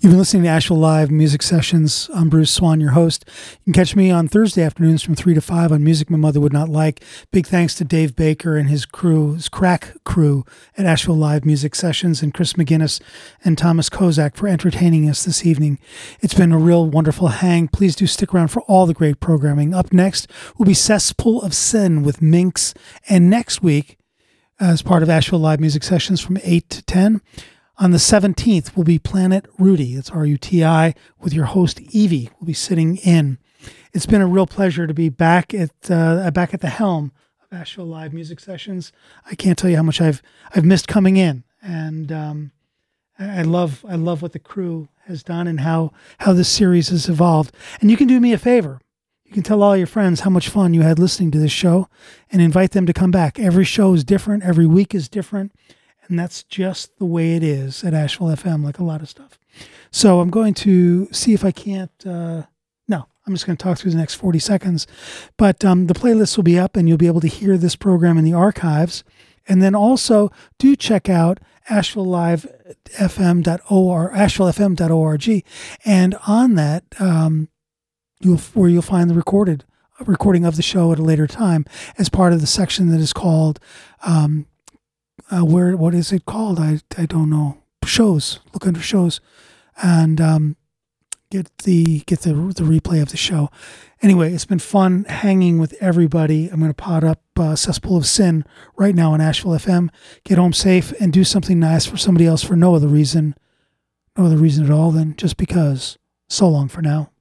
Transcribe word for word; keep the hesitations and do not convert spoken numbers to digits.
You've been listening to Asheville Live Music Sessions. I'm Bruce Swan, your host. You can catch me on Thursday afternoons from three to five on Music My Mother Would Not Like. Big thanks to Dave Baker and his crew, his crack crew at Asheville Live Music Sessions, and Chris McGinnis and Thomas Kozak for entertaining us this evening. It's been a real wonderful hang. Please do stick around for all the great programming. Up next will be Cesspool of Sin with Minx. And next week, as part of Asheville Live Music Sessions from eight to ten, on the seventeenth will be Planet Ruti. It's R U T I, with your host Evie. We'll be sitting in. It's been a real pleasure to be back at uh, back at the helm of Asheville Live Music Sessions. I can't tell you how much I've I've missed coming in, and um, I love I love what the crew has done and how how this series has evolved. And you can do me a favor. You can tell all your friends how much fun you had listening to this show, and invite them to come back. Every show is different. Every week is different. And that's just the way it is at Asheville F M, like a lot of stuff. So I'm going to see if I can't, uh, no, I'm just going to talk through the next forty seconds. But um, the playlist will be up, and you'll be able to hear this program in the archives. And then also do check out asheville live f m dot org, asheville f m dot org. And on that, um, you'll, where you'll find the recorded a recording of the show at a later time as part of the section that is called... Um, Uh, where what is it called? I I don't know. Shows. Look under shows, and um, get the get the the replay of the show. Anyway, it's been fun hanging with everybody. I'm going to pot up uh, Cesspool of Sin right now on Asheville F M. Get home safe and do something nice for somebody else for no other reason, no other reason at all than just because. So long for now.